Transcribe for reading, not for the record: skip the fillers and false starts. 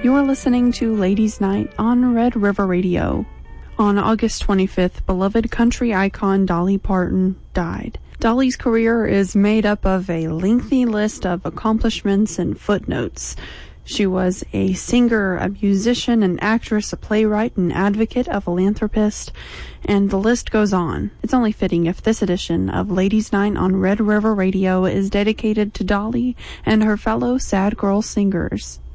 You're listening to Ladies' Night on Red River Radio. On August 25th, beloved country icon Dolly Parton died. Dolly's career is made up of a lengthy list of accomplishments and footnotes. She was a singer, a musician, an actress, a playwright, an advocate, a philanthropist, and the list goes on. It's only fitting if this edition of Ladies' Night on Red River Radio is dedicated to Dolly and her fellow sad girl singers.